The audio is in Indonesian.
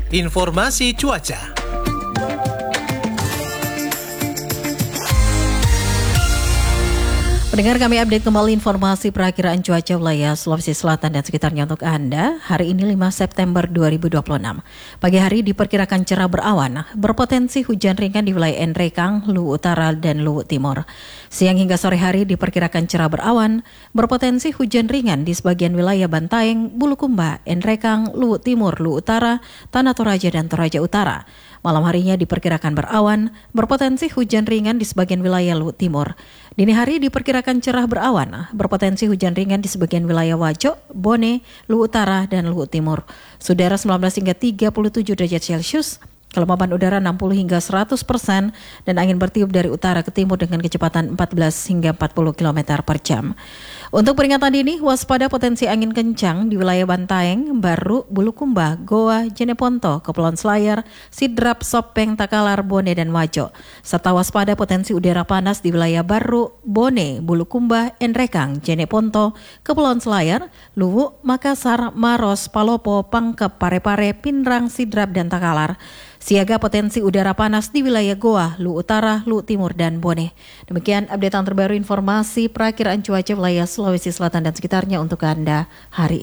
informasi cuaca. Pendengar, kami update kembali informasi perakiraan cuaca wilayah Sulawesi Selatan dan sekitarnya untuk Anda. Hari ini 5 September 2026. Pagi hari diperkirakan cerah berawan, berpotensi hujan ringan di wilayah Enrekang, Luwu Utara, dan Luwu Timur. Siang hingga sore hari diperkirakan cerah berawan, berpotensi hujan ringan di sebagian wilayah Bantaeng, Bulukumba, Enrekang, Luwu Timur, Luwu Utara, Tanah Toraja, dan Toraja Utara. Malam harinya diperkirakan berawan, berpotensi hujan ringan di sebagian wilayah Luwu Timur. Dini hari diperkirakan cerah berawan, berpotensi hujan ringan di sebagian wilayah Wajo, Bone, Luwu Utara, dan Luwu Timur. Suhu 19 hingga 37 derajat Celcius, kelembaban udara 60 hingga 100%, dan angin bertiup dari utara ke timur dengan kecepatan 14 hingga 40 km per jam. Untuk peringatan dini, waspada potensi angin kencang di wilayah Bantaeng, Baru, Bulukumba, Goa, Jeneponto, Kepulauan Selayar, Sidrap, Sopeng, Takalar, Bone, dan Wajo. Serta waspada potensi udara panas di wilayah Baru, Bone, Bulukumba, Enrekang, Jeneponto, Kepulauan Selayar, Luwu, Makassar, Maros, Palopo, Pangkep, Parepare, Pinrang, Sidrap, dan Takalar. Siaga potensi udara panas di wilayah Goa, Luwu Utara, Luwu Timur, dan Bone. Demikian update terbaru informasi perakiraan cuaca wilayah Sulawesi Selatan dan sekitarnya untuk Anda hari ini.